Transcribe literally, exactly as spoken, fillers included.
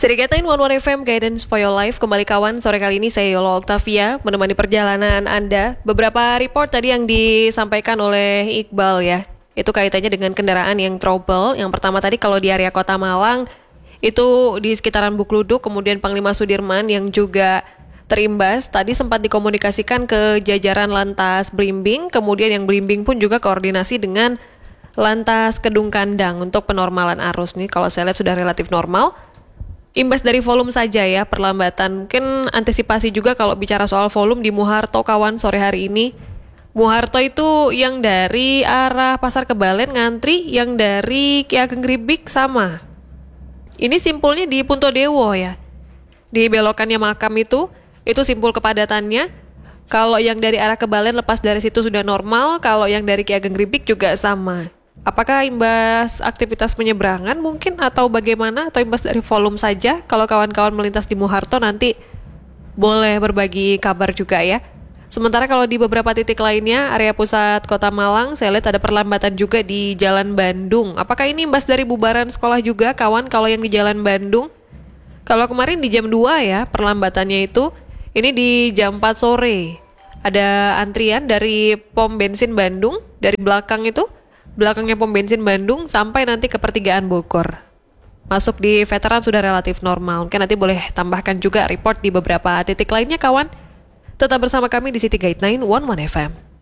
Serikatain One One F M Guidance for Your Life. Kembali kawan, sore kali ini saya Yolo Octavia menemani perjalanan Anda. Beberapa report tadi yang disampaikan oleh Iqbal ya, itu kaitannya dengan kendaraan yang trouble. Yang pertama tadi kalau di area Kota Malang, itu di sekitaran Bukluduk, kemudian Panglima Sudirman yang juga terimbas. Tadi sempat dikomunikasikan ke jajaran Lantas Blimbing, kemudian yang Blimbing pun juga koordinasi dengan Lantas Kedung Kandang untuk penormalan arus. Nih kalau saya lihat sudah relatif normal. Imbas dari volume saja ya, perlambatan. Mungkin antisipasi juga kalau bicara soal volume di Muharto kawan sore hari ini. Muharto itu yang dari arah Pasar Kebalen ngantri, yang dari Ki Ageng Gribik sama. Ini simpulnya di Punto Dewo ya. Di belokannya makam itu, itu simpul kepadatannya. Kalau yang dari arah Kebalen lepas dari situ sudah normal, kalau yang dari Ki Ageng Gribik juga sama. Apakah imbas aktivitas penyeberangan mungkin atau bagaimana, atau imbas dari volume saja? Kalau kawan-kawan melintas di Muharto nanti boleh berbagi kabar juga ya. Sementara kalau di beberapa titik lainnya, area pusat Kota Malang, saya lihat ada perlambatan juga di Jalan Bandung. Apakah ini imbas dari bubaran sekolah juga kawan kalau yang di Jalan Bandung? Kalau kemarin di jam dua ya perlambatannya itu, ini di jam empat sore. Ada antrian dari pom bensin Bandung, dari belakang itu, belakangnya pom bensin Bandung sampai nanti ke pertigaan Bogor. Masuk di veteran sudah relatif normal. Mungkin nanti boleh tambahkan juga report di beberapa titik lainnya kawan. Tetap bersama kami di City Guide sembilan One One F M.